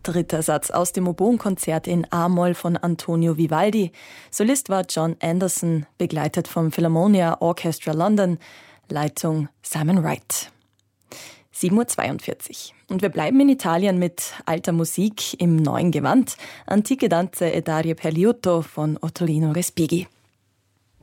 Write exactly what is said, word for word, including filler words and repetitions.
Dritter Satz aus dem Oboenkonzert in A-Moll von Antonio Vivaldi. Solist war John Anderson, begleitet vom Philharmonia Orchestra London. Leitung Simon Wright. sieben Uhr zweiundvierzig. Und wir bleiben in Italien mit alter Musik im neuen Gewand. Antiche danze ed arie per liutto von Ottolino Respighi.